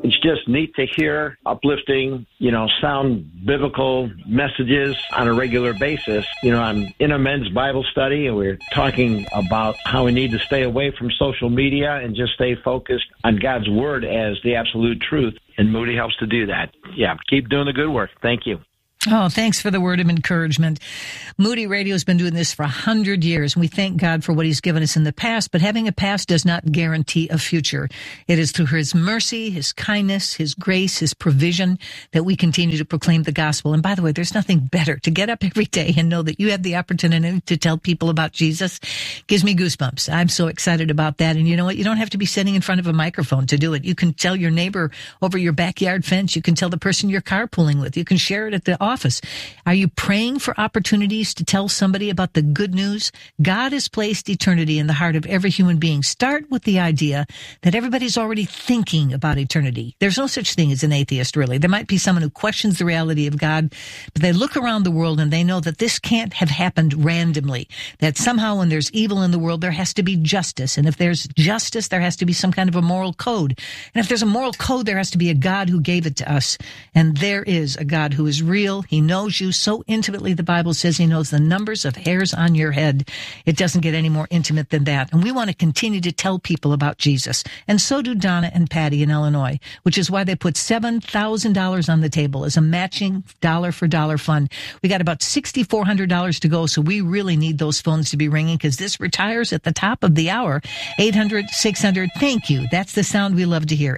It's just neat to hear uplifting, sound biblical messages on a regular basis. I'm in a men's Bible study, and we're talking about how we need to stay away from social media and just stay focused on God's Word as the absolute truth. And Moody helps to do that. Yeah, keep doing the good work. Thank you. Oh, thanks for the word of encouragement. Moody Radio has been doing this for 100 years, and we thank God for what he's given us in the past, but having a past does not guarantee a future. It is through his mercy, his kindness, his grace, his provision that we continue to proclaim the gospel. And by the way, there's nothing better to get up every day and know that you have the opportunity to tell people about Jesus. Gives me goosebumps. I'm so excited about that. And you know what? You don't have to be sitting in front of a microphone to do it. You can tell your neighbor over your backyard fence. You can tell the person you're carpooling with. You can share it at the office. Are you praying for opportunities to tell somebody about the good news? God has placed eternity in the heart of every human being. Start with the idea that everybody's already thinking about eternity. There's no such thing as an atheist, really. There might be someone who questions the reality of God, but they look around the world and they know that this can't have happened randomly, that somehow when there's evil in the world, there has to be justice. And if there's justice, there has to be some kind of a moral code. And if there's a moral code, there has to be a God who gave it to us. And there is a God who is real. He knows you so intimately. The Bible says he knows the numbers of hairs on your head. It doesn't get any more intimate than that. And we want to continue to tell people about Jesus. And so do Donna and Patty in Illinois, which is why they put $7,000 on the table as a matching dollar-for-dollar fund. We got about $6,400 to go, so we really need those phones to be ringing because this retires at the top of the hour. 800-600, thank you. That's the sound we love to hear.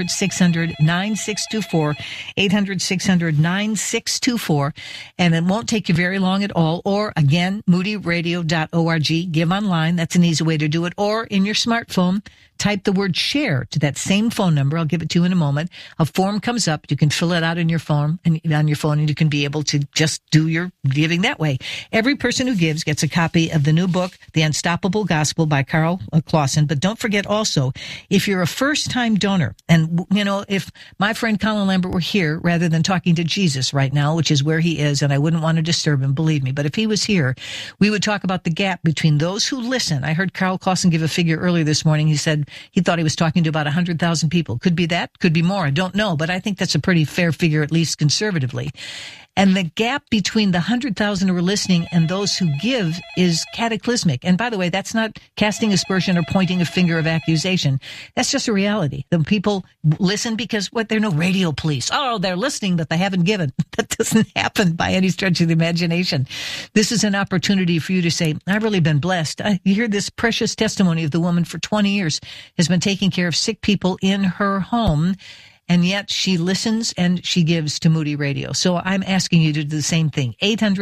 800-600-9624. 800-600-9624. And it won't take you very long at all. Or again, moodyradio.org. Give online. That's an easy way to do it. Or in your smartphone, type the word share to that same phone number. I'll give it to you in a moment. A form comes up. You can fill it out on your phone, and you can be able to just do your giving that way. Every person who gives gets a copy of the new book, The Unstoppable Gospel by Carl Clausen. But don't forget also, if you're a first-time donor, and if my friend Colin Lambert were here rather than talking to Jesus right now, which is where he is, and I wouldn't want to disturb him, believe me, but if he was here, we would talk about the gap between those who listen. I heard Carl Clausen give a figure earlier this morning. He said he thought he was talking to about 100,000 people. Could be that, could be more. I don't know, but I think that's a pretty fair figure, at least conservatively. And the gap between the 100,000 who are listening and those who give is cataclysmic. And by the way, that's not casting aspersion or pointing a finger of accusation. That's just a reality. The people listen because they're no radio police. Oh, they're listening, but they haven't given. That doesn't happen by any stretch of the imagination. This is an opportunity for you to say, I've really been blessed. You hear this precious testimony of the woman for 20 years has been taking care of sick people in her home. And yet she listens and she gives to Moody Radio. So I'm asking you to do the same thing.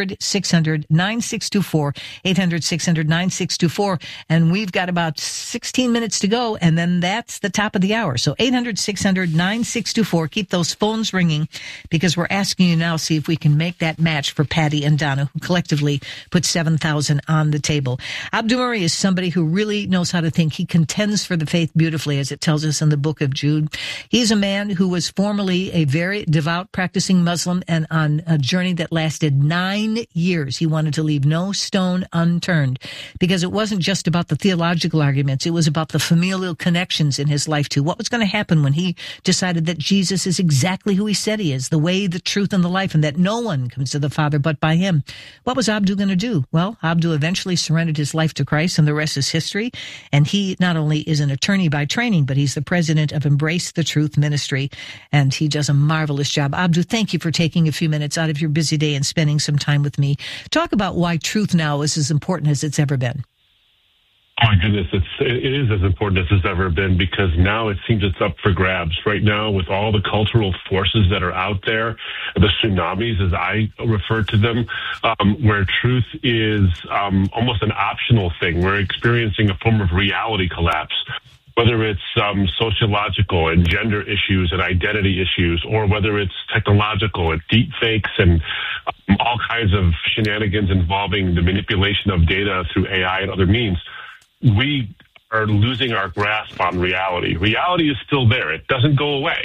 800-600-9624. 800-600-9624. And we've got about 16 minutes to go. And then that's the top of the hour. So 800-600-9624. Keep those phones ringing because we're asking you now to see if we can make that match for Patty and Donna, who collectively put $7,000 on the table. Abdul Murray is somebody who really knows how to think. He contends for the faith beautifully, as it tells us in the book of Jude. He's a man who was formerly a very devout practicing Muslim, and on a journey that lasted 9 years, he wanted to leave no stone unturned because it wasn't just about the theological arguments. It was about the familial connections in his life too. What was going to happen when he decided that Jesus is exactly who he said he is, the way, the truth, and the life, and that no one comes to the Father but by him? What was Abdul going to do? Well, Abdul eventually surrendered his life to Christ, and the rest is history. And he not only is an attorney by training, but he's the president of Embrace the Truth Ministry. And he does a marvelous job. Abdul, thank you for taking a few minutes out of your busy day and spending some time with me. Talk about why truth now is as important as it's ever been. Oh, my goodness, it is as important as it's ever been because now it seems it's up for grabs. Right now, with all the cultural forces that are out there, the tsunamis, as I refer to them, where truth is almost an optional thing. We're experiencing a form of reality collapse. Whether it's sociological and gender issues and identity issues, or whether it's technological and deep fakes and all kinds of shenanigans involving the manipulation of data through AI and other means, we are losing our grasp on reality. Reality is still there. It doesn't go away.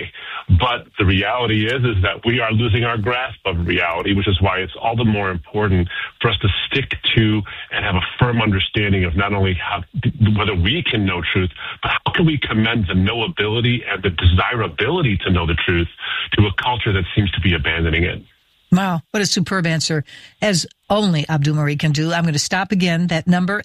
But the reality is that we are losing our grasp of reality, which is why it's all the more important for us to stick to and have a firm understanding of not only whether we can know truth, but how can we commend the knowability and the desirability to know the truth to a culture that seems to be abandoning it. Wow, what a superb answer, as only Abdul Murray can do. I'm going to stop again. That number,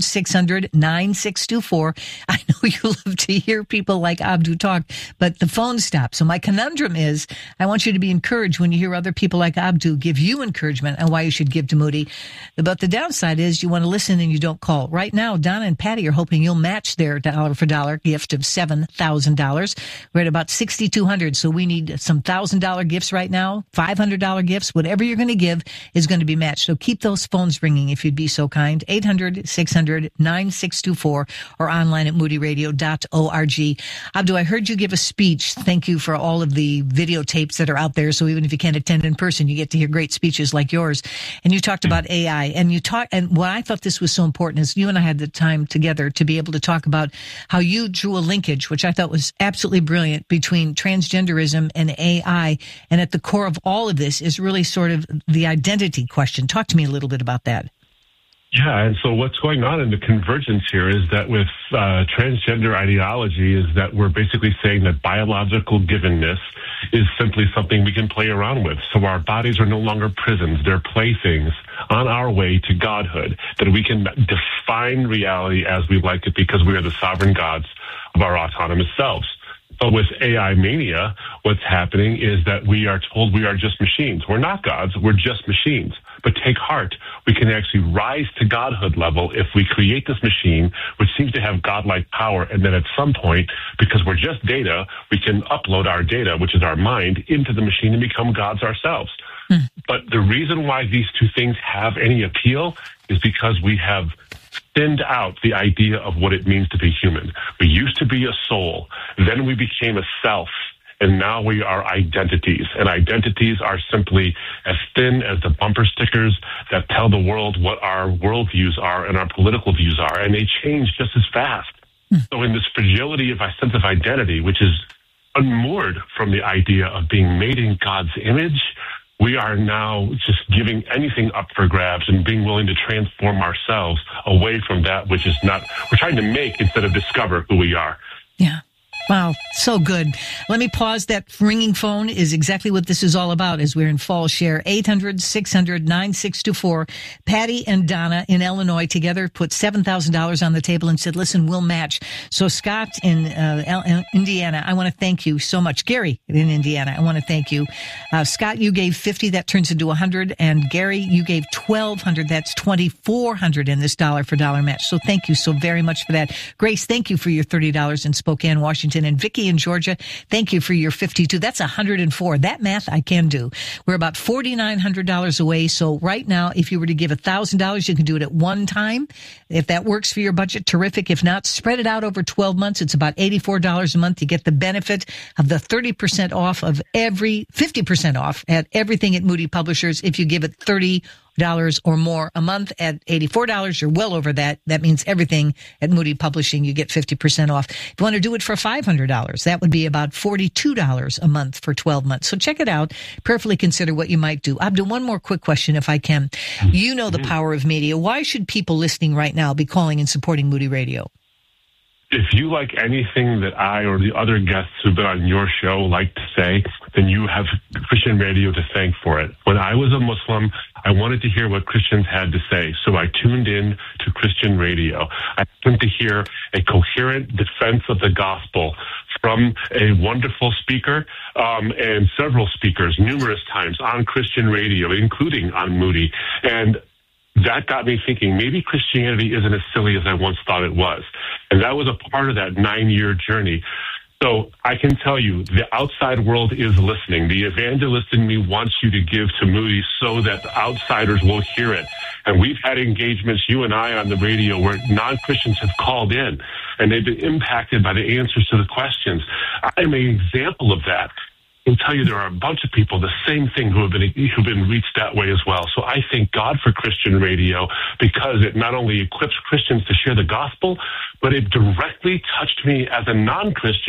800-600-9624. I know you love to hear people like Abdul talk, but the phone stops. So my conundrum is, I want you to be encouraged when you hear other people like Abdul give you encouragement on why you should give to Moody. But the downside is you want to listen and you don't call. Right now, Donna and Patty are hoping you'll match their dollar-for-dollar gift of $7,000. We're at about $6,200, so we need some $1,000 gifts right now, $500 gifts. Whatever you're going to give is going to be matched. So keep those phones ringing if you'd be so kind. 800-600-9624 or online at moodyradio.org. Abdul, I heard you give a speech. Thank you for all of the videotapes that are out there. So even if you can't attend in person, you get to hear great speeches like yours. And you talked about AI, and what I thought this was so important is you and I had the time together to be able to talk about how you drew a linkage, which I thought was absolutely brilliant, between transgenderism and AI. And at the core of all of this is really sort of the identity question. Talk to me a little bit about that. Yeah, and so what's going on in the convergence here is that with transgender ideology is that we're basically saying that biological givenness is simply something we can play around with. So our bodies are no longer prisons. They're playthings on our way to godhood, that we can define reality as we like it because we are the sovereign gods of our autonomous selves. But with AI mania, what's happening is that we are told we are just machines. We're not gods, we're just machines. But take heart, we can actually rise to godhood level if we create this machine, which seems to have godlike power, and then at some point, because we're just data, we can upload our data, which is our mind, into the machine and become gods ourselves. But the reason why these two things have any appeal is because we have thinned out the idea of what it means to be human. We used to be a soul, then we became a self, and now we are identities. And identities are simply as thin as the bumper stickers that tell the world what our worldviews are and our political views are, and they change just as fast. So in this fragility of a sense of identity, which is unmoored from the idea of being made in God's image, we are now just giving anything up for grabs and being willing to transform ourselves away from that which is not, we're trying to make instead of discover who we are. Yeah. Wow, so good. Let me pause. That ringing phone is exactly what this is all about as we're in Fall Share. 800-600-9624. Patty and Donna in Illinois together put $7,000 on the table and said, listen, we'll match. So Scott in Indiana, I want to thank you so much. Gary in Indiana, I want to thank you. Scott, you gave 50, that turns into 100. And Gary, you gave 1,200. That's 2,400 in this dollar for dollar match. So thank you so very much for that. Grace, thank you for your $30 in Spokane, Washington. And Vicki in Georgia, thank you for your 52. That's 104. That math I can do. We're about $4,900 away. So right now, if you were to give $1,000, you can do it at one time. If that works for your budget, terrific. If not, spread it out over 12 months. It's about $84 a month. You get the benefit of the 30% off of 50% off at everything at Moody Publishers. If you give it $30 or more a month at $84, you're well over that. That means everything at Moody Publishing, you get 50% off. If you want to do it for $500, that would be about $42 a month for 12 months. So check it out. Prayerfully consider what you might do. Abdul, one more quick question, if I can. You know the power of media. Why should people listening right now be calling and supporting Moody Radio? If you like anything that I or the other guests who've been on your show like to say, then you have Christian radio to thank for it. When I was a Muslim, I wanted to hear what Christians had to say, so I tuned in to Christian radio. I wanted to hear a coherent defense of the gospel from a wonderful speaker and several speakers numerous times on Christian radio, including on Moody. And that got me thinking, maybe Christianity isn't as silly as I once thought it was. And that was a part of that 9-year journey. So I can tell you, the outside world is listening. The evangelist in me wants you to give to Moody so that the outsiders will hear it. And we've had engagements, you and I, on the radio where non-Christians have called in, and they've been impacted by the answers to the questions. I'm an example of that. I can tell you there are a bunch of people, the same thing, who've been reached that way as well. So I thank God for Christian radio because it not only equips Christians to share the gospel, but it directly touched me as a non-Christian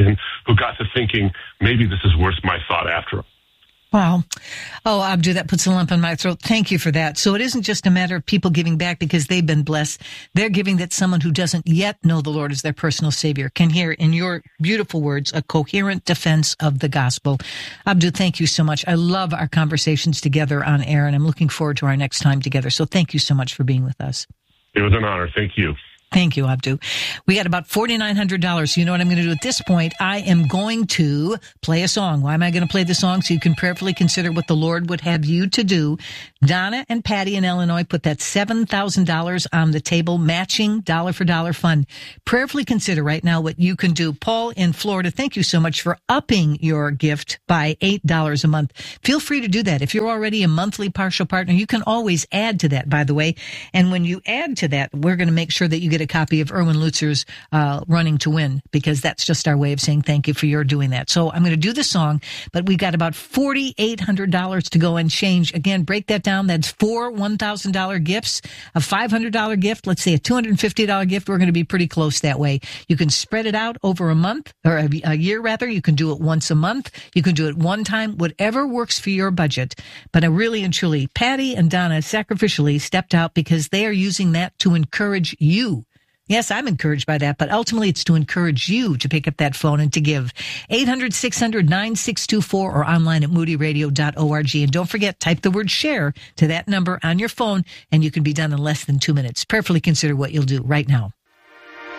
who got to thinking, maybe this is worth my thought after all. Wow. Oh, Abdu, that puts a lump in my throat. Thank you for that. So it isn't just a matter of people giving back because they've been blessed. They're giving that someone who doesn't yet know the Lord as their personal Savior can hear, in your beautiful words, a coherent defense of the gospel. Abdu, thank you so much. I love our conversations together on air, and I'm looking forward to our next time together. So thank you so much for being with us. It was an honor. Thank you. Thank you, Abdu. We got about $4,900. You know what I'm going to do at this point? I am going to play a song. Why am I going to play the song? So you can prayerfully consider what the Lord would have you to do. Donna and Patty in Illinois put that $7,000 on the table, matching dollar for dollar fund. Prayerfully consider right now what you can do. Paul in Florida, thank you so much for upping your gift by $8 a month. Feel free to do that. If you're already a monthly partial partner, you can always add to that, by the way. And when you add to that, we're going to make sure that you get a copy of Erwin Lutzer's Running to Win, because that's just our way of saying thank you for your doing that. So I'm going to do the song, but we've got about $4,800 to go and change. Again, break that down. That's 4 $1,000 gifts, a $500 gift, let's say a $250 gift. We're going to be pretty close that way. You can spread it out over a month, or a year rather. You can do it once a month. You can do it one time, whatever works for your budget. But I really and truly, Patty and Donna sacrificially stepped out because they are using that to encourage you. Yes, I'm encouraged by that, but ultimately it's to encourage you to pick up that phone and to give. 800-600-9624 or online at moodyradio.org. And don't forget, type the word share to that number on your phone, and you can be done in less than 2 minutes. Prayerfully consider what you'll do right now.